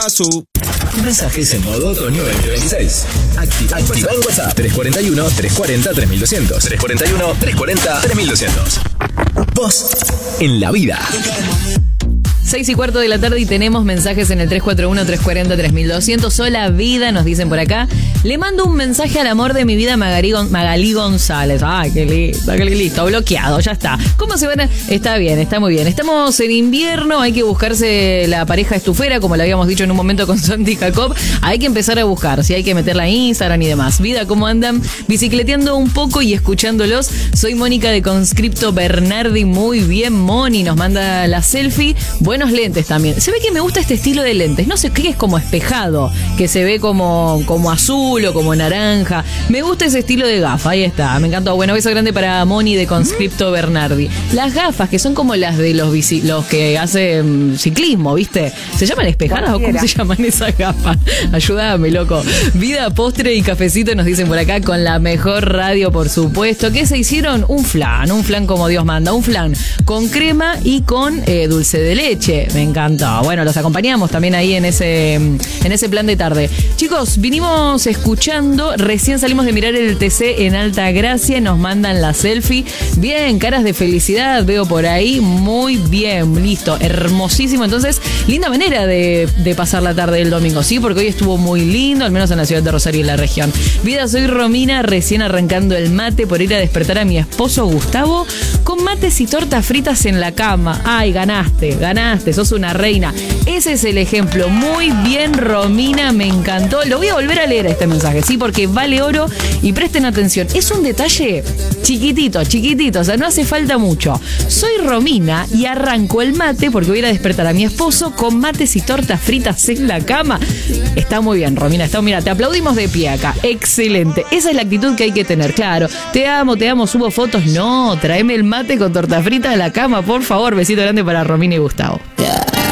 su. Mensajes en modo otoño 2026. Activa en WhatsApp 341-340-3200. 341-340-3200. Vos en la vida. 6:15 de la tarde y tenemos mensajes en el 341-340-3200. Hola vida, nos dicen por acá. Le mando un mensaje al amor de mi vida, Magalí González. Ay, qué listo, bloqueado, ya está. ¿Cómo se van a...? Está bien, está muy bien. Estamos en invierno, hay que buscarse la pareja estufera, como le habíamos dicho en un momento con Santi Jacob. Hay que empezar a buscar, si hay que meterla a Instagram y demás. Vida, ¿cómo andan? Bicicleteando un poco y escuchándolos. Soy Mónica de Conscripto Bernardi. Muy bien, Moni, nos manda la selfie. Buenos lentes también. Se ve que me gusta este estilo de lentes. No sé qué es, como espejado, que se ve como azul o como naranja. Me gusta ese estilo de gafa. Ahí está, me encantó. Bueno, beso grande para Moni de Conscripto Bernardi. Las gafas, que son como las de los que hacen ciclismo, ¿viste? ¿Se llaman espejadas o cómo se llaman esas gafas? Ayúdame, loco. Vida, postre y cafecito nos dicen por acá, con la mejor radio, por supuesto. ¿Qué se hicieron? Un flan como Dios manda. Un flan con crema y con dulce de leche. Me encantó. Bueno, los acompañamos también ahí en ese plan de tarde. Chicos, vinimos escuchando, recién salimos de mirar el TC en Alta Gracia, nos mandan la selfie. Bien, caras de felicidad veo por ahí. Muy bien, listo, hermosísimo. Entonces, linda manera de pasar la tarde del domingo, ¿sí? Porque hoy estuvo muy lindo, al menos en la ciudad de Rosario y la región. Vida, soy Romina, recién arrancando el mate por ir a despertar a mi esposo Gustavo con mates y tortas fritas en la cama. Ay, ganaste, sos una reina. Ese es el ejemplo. Muy bien, Romina, me encantó. Lo voy a volver a leer este mensaje, sí, porque vale oro y presten atención. Es un detalle chiquitito, o sea, no hace falta mucho. Soy Romina y arranco el mate porque voy a ir a despertar a mi esposo con mates y tortas fritas en la cama. Está muy bien, Romina. Mira, te aplaudimos de pie acá. Excelente. Esa es la actitud que hay que tener, claro. Te amo, subo fotos. No, tráeme el mate con tortas fritas a la cama, por favor. Besito grande para Romina y Gustavo. Yeah.